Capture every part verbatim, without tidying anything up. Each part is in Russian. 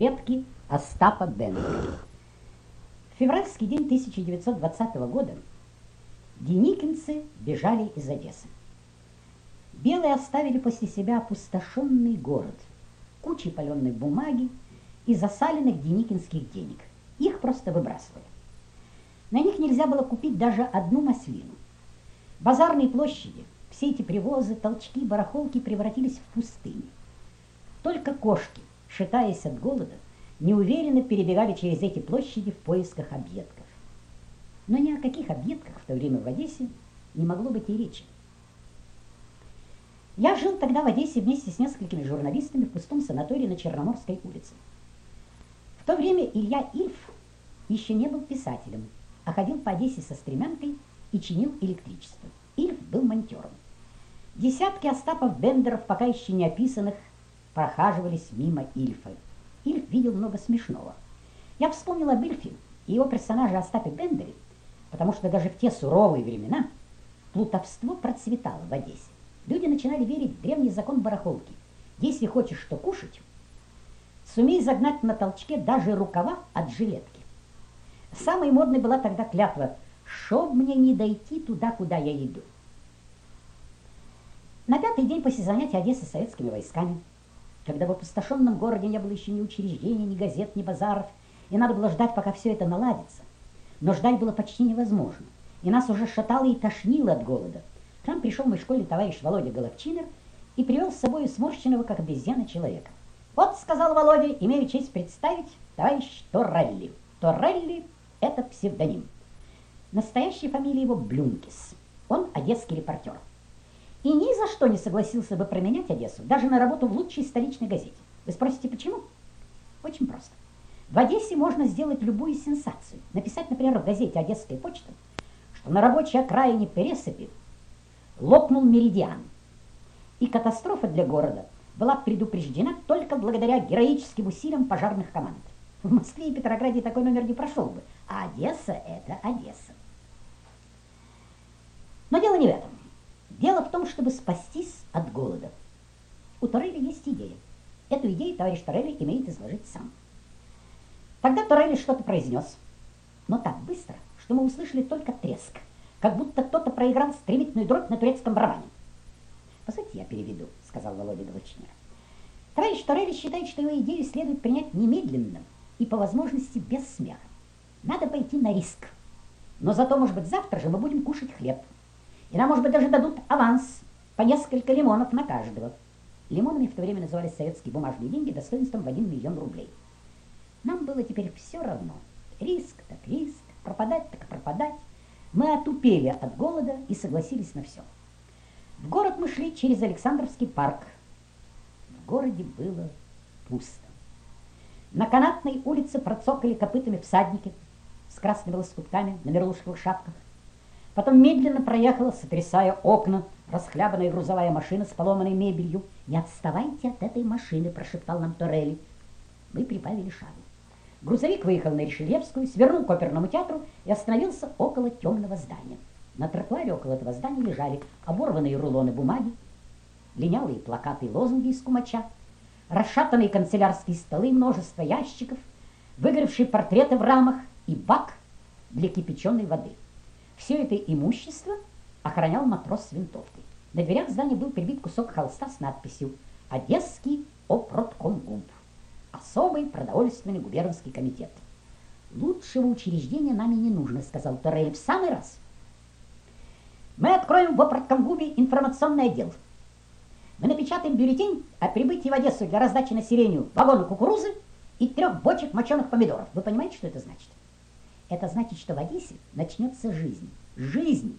Предки Остапа Бендера. В февральский день тысяча девятьсот двадцатого года деникинцы бежали из Одессы. Белые оставили после себя опустошенный город, кучей паленой бумаги и засаленных деникинских денег. Их просто выбрасывали. На них нельзя было купить даже одну маслину. Базарные площади, все эти привозы, толчки, барахолки превратились в пустыни. Только кошки, шатаясь от голода, неуверенно перебегали через эти площади в поисках объедков. Но ни о каких объедках в то время в Одессе не могло быть и речи. Я жил тогда в Одессе вместе с несколькими журналистами в пустом санатории на Черноморской улице. В то время Илья Ильф еще не был писателем, а ходил по Одессе со стремянкой и чинил электричество. Ильф был монтером. Десятки Остапов Бендеров, пока еще не описанных, прохаживались мимо Ильфа. Ильф видел много смешного. Я вспомнил об Ильфе и его персонаже Остапе Бендере, потому что даже в те суровые времена плутовство процветало в Одессе. Люди начинали верить в древний закон барахолки. Если хочешь что кушать, сумей загнать на толчке даже рукава от жилетки. Самой модной была тогда клятва «Чтоб мне не дойти туда, куда я иду». На пятый день после занятия Одессы советскими войсками, когда в опустошенном городе не было еще ни учреждений, ни газет, ни базаров, и надо было ждать, пока все это наладится, но ждать было почти невозможно, и нас уже шатало и тошнило от голода. К нам пришел мой школьный товарищ Володя Головчинер и привел с собой сморщенного, как обезьяна, человека. «Вот, — сказал Володя, — имею честь представить, товарищ Торелли. Торелли — это псевдоним. Настоящая фамилия его Блюмкис. Он одесский репортер. И ни за что не согласился бы променять Одессу, даже на работу в лучшей столичной газете. Вы спросите, почему? Очень просто. В Одессе можно сделать любую сенсацию. Написать, например, в газете «Одесская почта», что на рабочей окраине Пересыпи лопнул меридиан. И катастрофа для города была предупреждена только благодаря героическим усилиям пожарных команд. В Москве и Петрограде такой номер не прошел бы, а Одесса – это Одесса. Но дело не в этом. Дело в том, чтобы спастись от голода. У Торелли есть идея. Эту идею товарищ Торелли имеет изложить сам. Тогда Торелли что-то произнес, но так быстро, что мы услышали только треск, как будто кто-то проиграл стремительную дробь на турецком барабане. «Позвольте, я переведу», — сказал Володя Головчинер. Товарищ Торелли считает, что его идею следует принять немедленно и по возможности без смеха. Надо пойти на риск. Но зато, может быть, завтра же мы будем кушать хлеб. И нам, может быть, даже дадут аванс по несколько лимонов на каждого. Лимонами в то время назывались советские бумажные деньги достоинством в один миллион рублей. Нам было теперь все равно. Риск так риск, пропадать так пропадать. Мы отупели от голода и согласились на все. В город мы шли через Александровский парк. В городе было пусто. На Канатной улице процокали копытами всадники с красными лоскутками на мерлушковых шапках. Потом медленно проехала, сотрясая окна, расхлябанная грузовая машина с поломанной мебелью. «Не отставайте от этой машины», — прошептал нам Торелли. Мы прибавили шагу. Грузовик выехал на Ришельевскую, свернул к оперному театру и остановился около темного здания. На тротуаре около этого здания лежали оборванные рулоны бумаги, линялые плакаты и лозунги из кумача, расшатанные канцелярские столы, множество ящиков, выгоревшие портреты в рамах и бак для кипяченой воды. Все это имущество охранял матрос с винтовкой. На дверях здания был прибит кусок холста с надписью «Одесский опродкомгуб. Особый продовольственный губернский комитет». «Лучшего учреждения нам и не нужно», — сказал Торелли. «В самый раз. Мы откроем в опродкомгубе информационный отдел. Мы напечатаем бюллетень о прибытии в Одессу для раздачи населению вагона кукурузы и трех бочек моченых помидоров». Вы понимаете, что это значит? Это значит, что в Одессе начнется жизнь. Жизнь!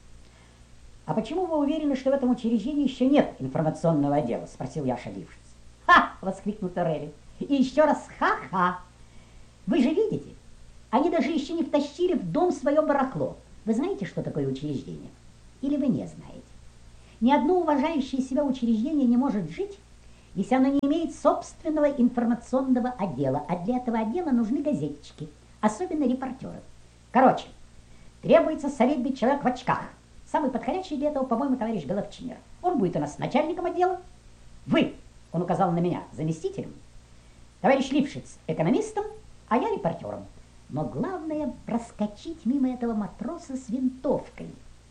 «А почему вы уверены, что в этом учреждении еще нет информационного отдела?» — спросил я, ошалившись. «Ха!» — воскликнул Торелли. «И еще раз ха-ха! Вы же видите, они даже еще не втащили в дом свое барахло. Вы знаете, что такое учреждение? Или вы не знаете? Ни одно уважающее себя учреждение не может жить, если оно не имеет собственного информационного отдела, а для этого отдела нужны газетчики, особенно репортеры. Короче, требуется солидный человек в очках. Самый подходящий для этого, по-моему, товарищ Головчинер. Он будет у нас начальником отдела. Вы, он указал на меня, заместителем. Товарищ Лившиц экономистом, а я репортером. Но главное проскочить мимо этого матроса с винтовкой.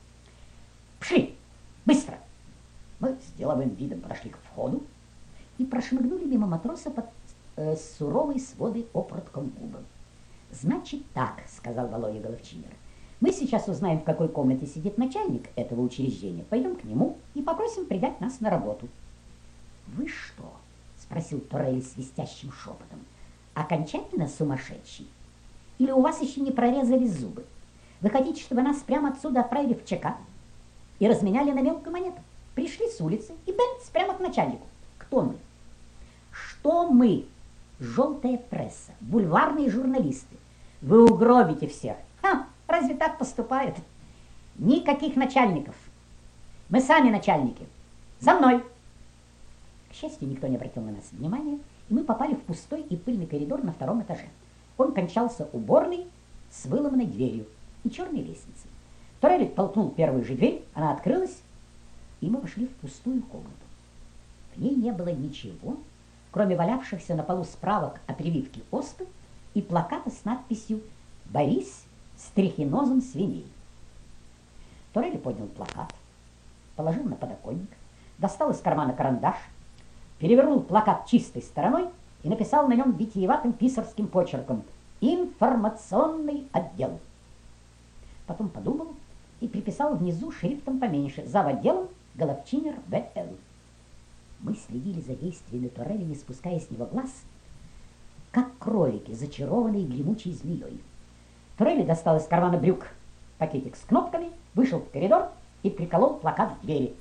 Пшли! Быстро! Мы с деловым видом подошли к входу и прошмыгнули мимо матроса под э, суровой сводой опротком губы. «Значит так», — сказал Володя Головчинер, — «мы сейчас узнаем, в какой комнате сидит начальник этого учреждения, пойдем к нему и попросим принять нас на работу». «Вы что?» — спросил Торелли свистящим шепотом. «Окончательно сумасшедший? Или у вас еще не прорезали зубы? Вы хотите, чтобы нас прямо отсюда отправили в ЧК и разменяли на мелкую монету? Пришли с улицы и бэнц прямо к начальнику. Кто мы? Что мы? Желтая пресса, бульварные журналисты. Вы угробите всех. Ха, разве так поступают? Никаких начальников. Мы сами начальники. За мной!» К счастью, никто не обратил на нас внимания, и мы попали в пустой и пыльный коридор на втором этаже. Он кончался уборной с выломанной дверью и черной лестницей. Торелли толкнул первую же дверь, она открылась, и мы вошли в пустую комнату. В ней не было ничего, кроме валявшихся на полу справок о прививке оспы и плаката с надписью «Борис с трихинозом свиней». Торелли поднял плакат, положил на подоконник, достал из кармана карандаш, перевернул плакат чистой стороной и написал на нем витиеватым писарским почерком «Информационный отдел». Потом подумал и приписал внизу шрифтом поменьше «Зав. отделом Головчинер В Л». Мы следили за действиями Торелли, не спуская с него глаз, как кролики, зачарованные гремучей змеей. Торелли достал из кармана брюк пакетик с кнопками, вышел в коридор и приколол плакат к двери.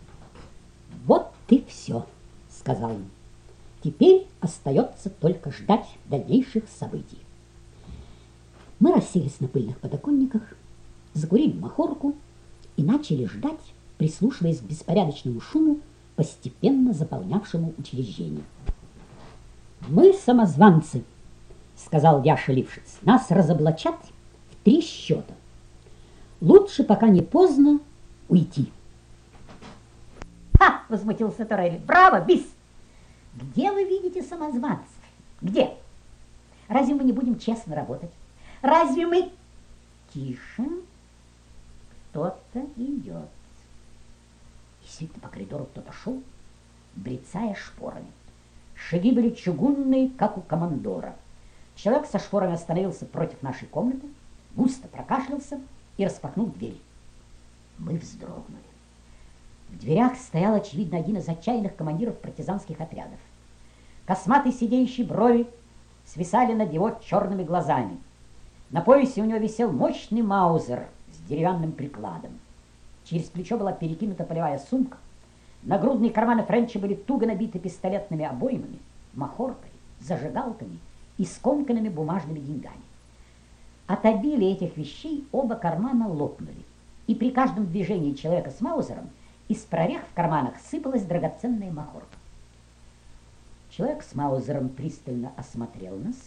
«Вот и все», — сказал он. «Теперь остается только ждать дальнейших событий». Мы расселись на пыльных подоконниках, закурили махорку и начали ждать, прислушиваясь к беспорядочному шуму, постепенно заполнявшему учреждение. «Мы самозванцы», — сказал Яша Лившиц. «Нас разоблачат в три счета. Лучше, пока не поздно, уйти». «Ха!» — возмутился Торелли. «Браво, бис! Где вы видите самозванцев? Где? Разве мы не будем честно работать? Разве мы...» «Тише! Кто-то идет». Действительно, по коридору кто-то шел, брецая шпорами. Шаги были чугунные, как у командора. Человек со шпорами остановился против нашей комнаты, густо прокашлялся и распахнул дверь. Мы вздрогнули. В дверях стоял, очевидно, один из отчаянных командиров партизанских отрядов. Косматые сидеющие брови свисали над его черными глазами. На поясе у него висел мощный маузер с деревянным прикладом. Через плечо была перекинута полевая сумка. Нагрудные карманы Френча были туго набиты пистолетными обоймами, махоркой, зажигалками и скомканными бумажными деньгами. От обилия этих вещей оба кармана лопнули, и при каждом движении человека с маузером из прорех в карманах сыпалась драгоценная махорка. Человек с маузером пристально осмотрел нас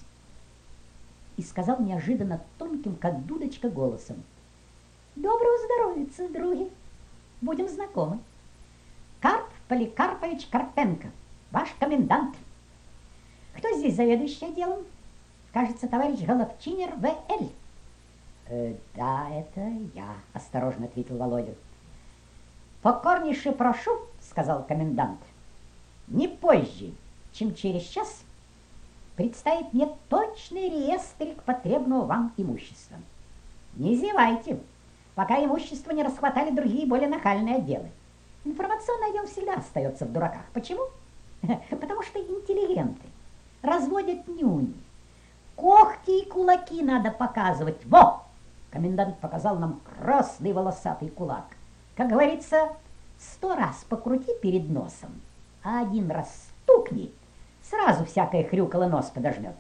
и сказал неожиданно тонким, как дудочка, голосом: «Доброго здоровья, други! Будем знакомы. Карп Поликарпович Карпенко, ваш комендант. Кто здесь заведующий отделом? Кажется, товарищ Головчинер В Л. Э, да, это я, осторожно ответил Володя. Покорнейше прошу, сказал комендант, не позже, чем через час представить мне точный реестрик потребного вам имущества. Не зевайте, пока имущество не расхватали другие более нахальные отделы. Информационный отдел всегда остается в дураках. Почему? Потому что интеллигенты разводят нюни. Когти и кулаки надо показывать. Во! Комендант показал нам красный волосатый кулак. Как говорится, сто раз покрути перед носом, а один раз стукни, сразу всякое хрюкало нос подожмет.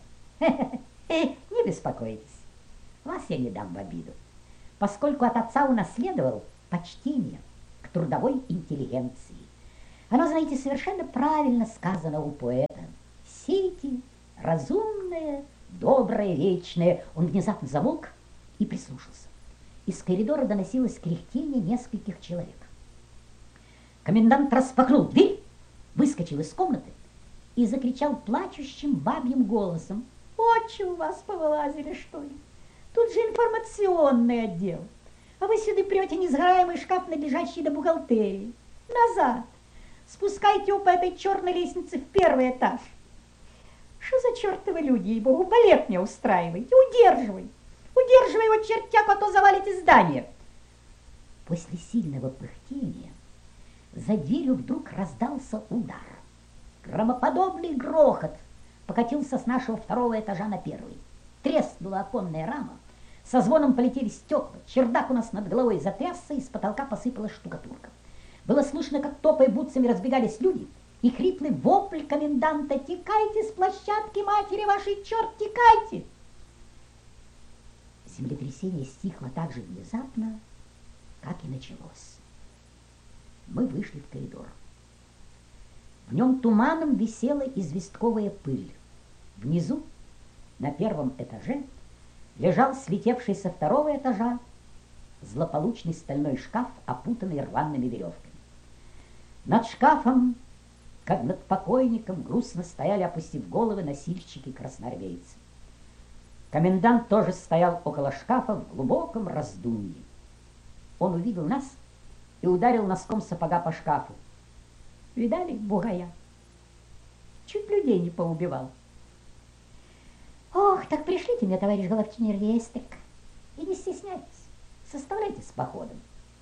Не беспокойтесь, вас я не дам в обиду, поскольку от отца унаследовал почтение к трудовой интеллигенции. Оно, знаете, совершенно правильно сказано у поэта. Сейте разумное, доброе, вечное. Он внезапно замолк и прислушался. Из коридора доносилось кряхтение нескольких человек. Комендант распахнул дверь, выскочил из комнаты и закричал плачущим бабьим голосом: «Очи у вас повылазили, что ли? Тут же информационный отдел, а вы сюда прете несгораемый шкаф, надлежащий до бухгалтерии. Назад! Спускайте его по этой черной лестнице в первый этаж. Что за чертовы люди, ей-богу, балет мне устраиваете? Удерживай! Удерживай его, чертяк, а то завалите здание!» После сильного пыхтения за дверью вдруг раздался удар. Громоподобный грохот покатился с нашего второго этажа на первый. Треснула оконная рама, со звоном полетели стекла, чердак у нас над головой затрясся, и с потолка посыпалась штукатурка. Было слышно, как, топая бутсами, разбегались люди, и хриплый вопль коменданта: «Текайте с площадки, матери вашей, черт, текайте!» Землетрясение стихло так же внезапно, как и началось. Мы вышли в коридор. В нем туманом висела известковая пыль. Внизу, на первом этаже, лежал слетевший со второго этажа злополучный стальной шкаф, опутанный рваными веревками. Над шкафом, как над покойником, грустно стояли, опустив головы, носильщики-красноармейцы. Комендант тоже стоял около шкафа в глубоком раздумье. Он увидел нас и ударил носком сапога по шкафу. «Видали, бугая? Чуть людей не поубивал». «Ох, так пришлите мне, товарищ Головчинер, вестик. И не стесняйтесь, составляйте с походом».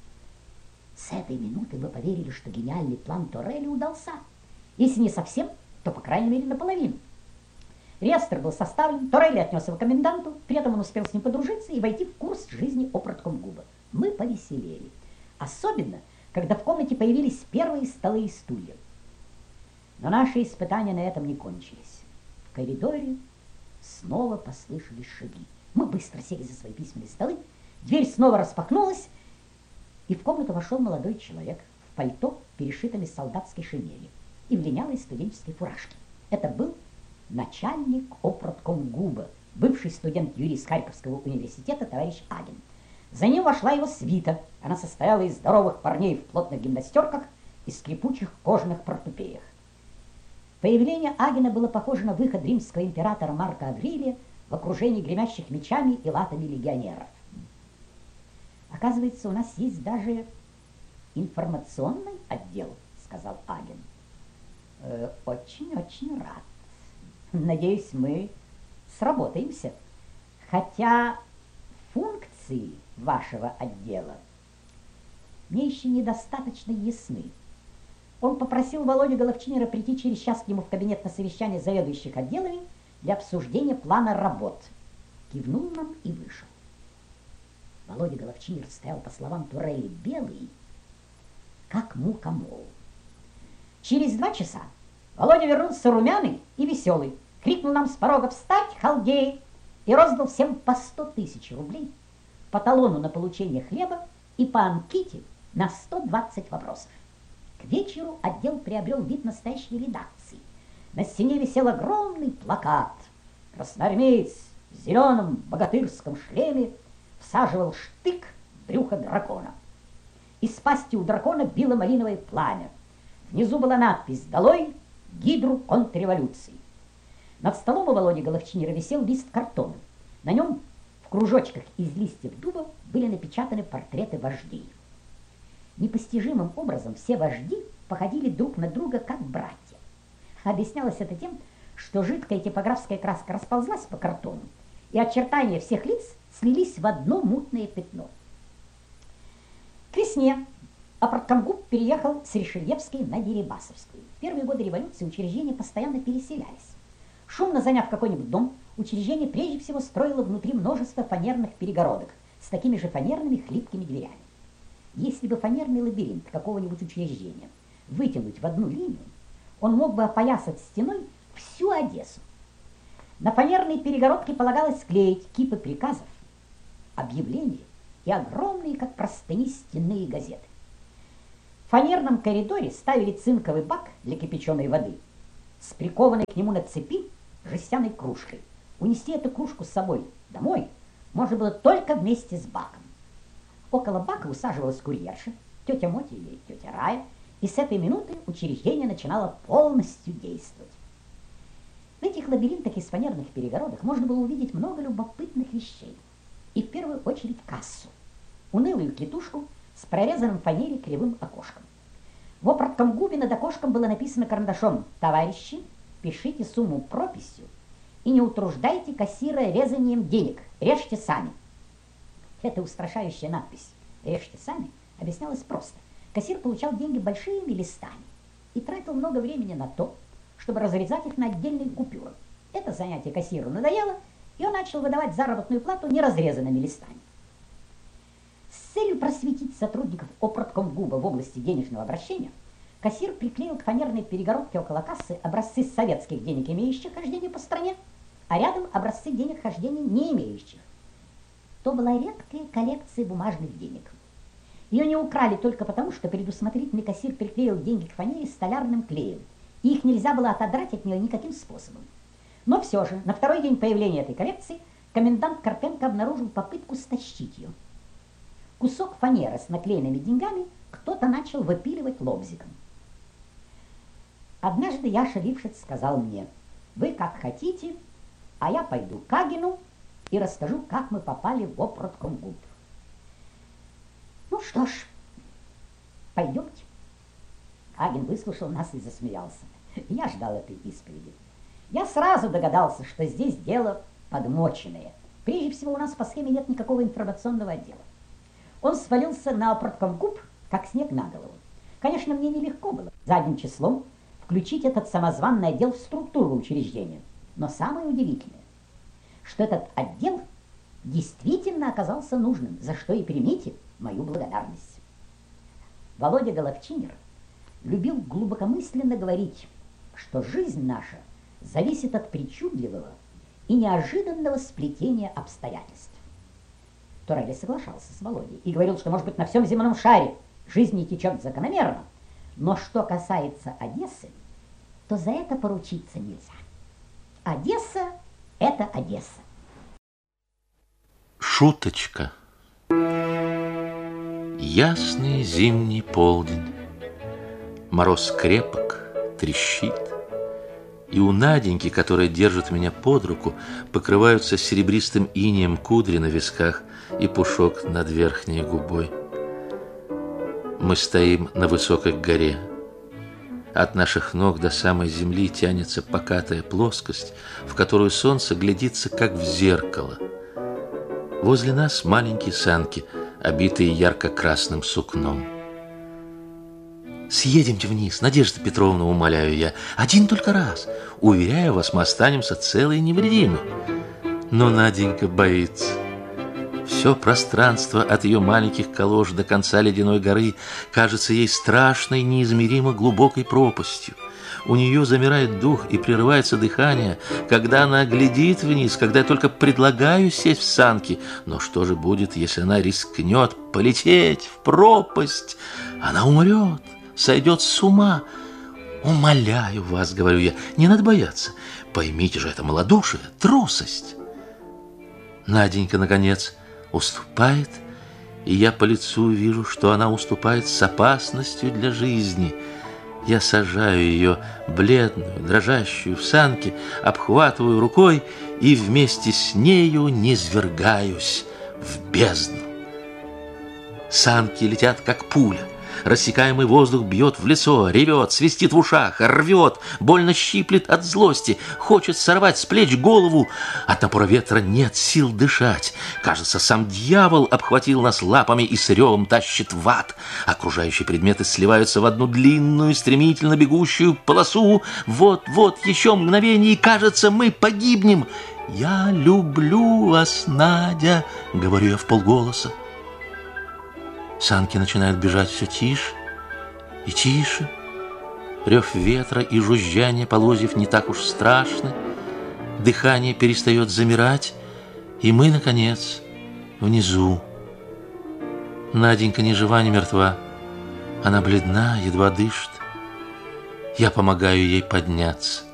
С этой минуты мы поверили, что гениальный план Торелли удался. Если не совсем, то, по крайней мере, наполовину. Реестр был составлен, Торелли отнес его коменданту, при этом он успел с ним подружиться и войти в курс жизни Опроткомгуба. Мы повеселели. Особенно, когда в комнате появились первые столы и стулья. Но наши испытания на этом не кончились. В коридоре снова послышались шаги. Мы быстро сели за свои письменные столы, дверь снова распахнулась, и в комнату вошел молодой человек в пальто, перешитом из солдатской шинели, и в линялой студенческой фуражке. Это был начальник Опроткомгуба, бывший студент-юрист Харьковского университета товарищ Агин. За ним вошла его свита. Она состояла из здоровых парней в плотных гимнастерках и скрипучих кожаных портупеях. Появление Агина было похоже на выход римского императора Марка Аврелия в окружении гремящих мечами и латами легионеров. «Оказывается, у нас есть даже информационный отдел», — сказал Агин. «Э, очень-очень рад. Надеюсь, мы сработаемся. Хотя функции вашего отдела мне еще недостаточно ясны». Он попросил Володю Головчинера прийти через час к нему в кабинет на совещание заведующих отделами для обсуждения плана работ. Кивнул нам и вышел. Володя Головчинер стоял, по словам Торелли, белый, как мукомол. Через два часа Володя вернулся румяный и веселый, крикнул нам с порога: «Встать, халдеи!» и роздал всем по сто тысяч рублей, по талону на получение хлеба и по анкете на сто двадцать вопросов. К вечеру отдел приобрел вид настоящей редакции. На стене висел огромный плакат. Красноармеец в зеленом богатырском шлеме всаживал штык в брюхо дракона. Из пасти у дракона било малиновое пламя. Внизу была надпись: «Долой гидру контрреволюции». Над столом у Володи Головчинера висел лист картона. На нем в кружочках из листьев дуба были напечатаны портреты вождей. Непостижимым образом все вожди походили друг на друга как братья. Объяснялось это тем, что жидкая типографская краска расползлась по картону, и очертания всех лиц слились в одно мутное пятно. К весне Опроткомгуб переехал с Ришельевской на Дерибасовскую. В первые годы революции учреждения постоянно переселялись. Шумно заняв какой-нибудь дом, учреждение прежде всего строило внутри множество фанерных перегородок с такими же фанерными хлипкими дверями. Если бы фанерный лабиринт какого-нибудь учреждения вытянуть в одну линию, он мог бы опоясать стеной всю Одессу. На фанерные перегородки полагалось склеить кипы приказов, объявления и огромные, как простыни, стенные газеты. В фанерном коридоре ставили цинковый бак для кипяченой воды с прикованной к нему на цепи жестяной кружкой. Унести эту кружку с собой домой можно было только вместе с баком. Около бака усаживалась курьерша, тетя Мотя или тетя Рая, и с этой минуты учреждение начинало полностью действовать. этих лабиринтах из фанерных перегородок можно было увидеть много любопытных вещей. И в первую очередь кассу. Унылую клетушку с прорезанным в фанере кривым окошком. В опротком губе над окошком было написано карандашом: «Товарищи, пишите сумму прописью и не утруждайте кассира резанием денег, режьте сами». Эта устрашающая надпись «Режьте сами» объяснялась просто. Кассир получал деньги большими листами и тратил много времени на то, чтобы разрезать их на отдельные купюры. Это занятие кассиру надоело, и он начал выдавать заработную плату неразрезанными листами. С целью просветить сотрудников опротком губа в области денежного обращения, кассир приклеил к фанерной перегородке около кассы образцы советских денег, имеющих хождение по стране, а рядом образцы денег хождения не имеющих. То была редкая коллекция бумажных денег. Ее не украли только потому, что предусмотрительный кассир приклеил деньги к фанере столярным клеем, и их нельзя было отодрать от нее никаким способом. Но все же, на второй день появления этой коллекции, комендант Карпенко обнаружил попытку стащить ее. Кусок фанеры с наклеенными деньгами кто-то начал выпиливать лобзиком. Однажды Яша Лившиц сказал мне: «Вы как хотите, а я пойду к Агину и расскажу, как мы попали в опротком губ». Ну что ж, пойдемте. Агин выслушал нас и засмеялся. Я ждал этой исповеди. Я сразу догадался, что здесь дело подмоченное. Прежде всего, у нас по схеме нет никакого информационного отдела. Он свалился на опротком губ, как снег на голову. Конечно, мне нелегко было задним числом включить этот самозванный отдел в структуру учреждения. Но самое удивительное, что этот отдел действительно оказался нужным, за что и примите мою благодарность. Володя Головчинер любил глубокомысленно говорить, что жизнь наша зависит от причудливого и неожиданного сплетения обстоятельств. Торелли соглашался с Володей и говорил, что, может быть, на всем земном шаре жизнь не течет закономерно, но что касается Одессы, то за это поручиться нельзя. Одесса – это Одесса. Шуточка. Ясный зимний полдень. Мороз крепок, трещит. И у Наденьки, которая держит меня под руку, покрываются серебристым инеем кудри на висках и пушок над верхней губой. Мы стоим на высокой горе. От наших ног до самой земли тянется покатая плоскость, в которую солнце глядится, как в зеркало. Возле нас маленькие санки, обитые ярко-красным сукном. «Съедемте вниз, Надежда Петровна, умоляю я. Один только раз. Уверяю вас, мы останемся целы и невредимы». Но Наденька боится. Все пространство от ее маленьких колош до конца ледяной горы кажется ей страшной, неизмеримо глубокой пропастью. У нее замирает дух и прерывается дыхание, когда она глядит вниз, когда я только предлагаю сесть в санки. Но что же будет, если она рискнет полететь в пропасть? Она умрет, сойдет с ума. «Умоляю вас, — говорю я, — не надо бояться. Поймите же, это малодушие, трусость». Наденька, наконец, уступает, и я по лицу вижу, что она уступает с опасностью для жизни. Я сажаю ее, бледную, дрожащую, в санки, обхватываю рукой и вместе с нею низвергаюсь в бездну. Санки летят, как пуля. Рассекаемый воздух бьет в лицо, ревет, свистит в ушах, рвет, больно щиплет от злости, хочет сорвать с плеч голову. От напора ветра нет сил дышать. Кажется, сам дьявол обхватил нас лапами и с ревом тащит в ад. Окружающие предметы сливаются в одну длинную, стремительно бегущую полосу. Вот-вот, еще мгновение, и кажется, мы погибнем. «Я люблю вас, Надя», — говорю я вполголоса. Санки начинают бежать все тише и тише. Рев ветра и жужжание полозьев не так уж страшны. Дыхание перестает замирать, и мы, наконец, внизу. Наденька ни жива, ни мертва. Она бледна, едва дышит. Я помогаю ей подняться.